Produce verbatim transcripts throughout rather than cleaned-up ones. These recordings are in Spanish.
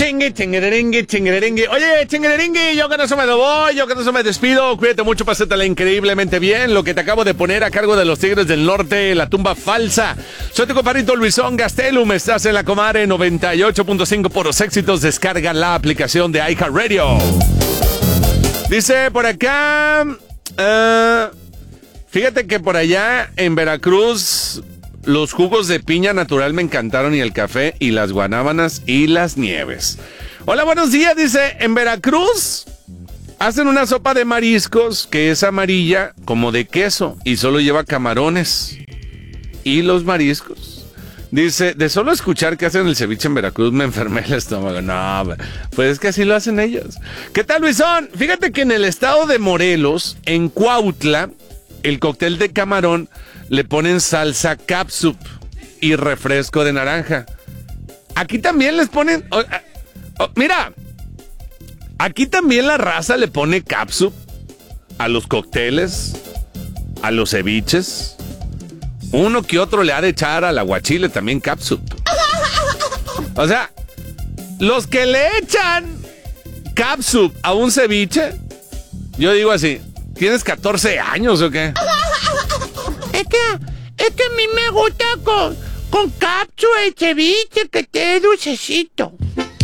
Chingue, chinguerengue, chinguerengue. Oye, chinguerengue, yo con eso me lo voy, yo con eso me despido. Cuídate mucho, pásatela increíblemente bien. Lo que te acabo de poner a cargo de los Tigres del Norte, La Tumba Falsa. Soy tu compadrito Luisón Gastelum, estás en la Comare noventa y ocho punto cinco por los éxitos. Descarga la aplicación de iHeartRadio. Dice por acá, uh, fíjate que por allá en Veracruz los jugos de piña natural me encantaron y el café y las guanábanas y las nieves. Hola, buenos días, dice, en Veracruz hacen una sopa de mariscos que es amarilla como de queso y solo lleva camarones y los mariscos. Dice, de solo escuchar que hacen el ceviche en Veracruz me enfermé el estómago. No, pues es que así lo hacen ellos. ¿Qué tal, Luisón? Fíjate que en el estado de Morelos, en Cuautla, el cóctel de camarón le ponen salsa catsup y refresco de naranja. Aquí también les ponen... Oh, oh, mira, aquí también la raza le pone catsup a los cócteles, a los ceviches. Uno que otro le ha de echar al aguachile también catsup. O sea, los que le echan catsup a un ceviche, yo digo así, ¿tienes catorce años o qué? Es que, es que a mí me gusta con, con cápsula el ceviche, que esté dulcecito.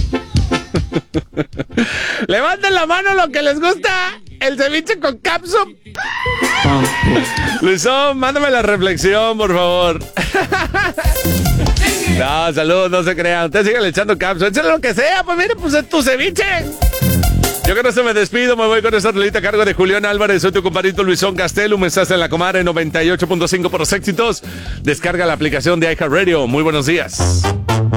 Levanten la mano lo que les gusta el ceviche con cápsula. Luisón, mándame la reflexión, por favor. No, salud, no se crean. Ustedes sigan echando cápsula. Échale lo que sea, pues mire, pues es tu ceviche. Yo con eso me despido, me voy con esta rolita a cargo de Julián Álvarez. Soy tu compadrito Luisón Gastelum, estás en la Comare noventa y ocho punto cinco por los éxitos. Descarga la aplicación de iHeartRadio. Muy buenos días.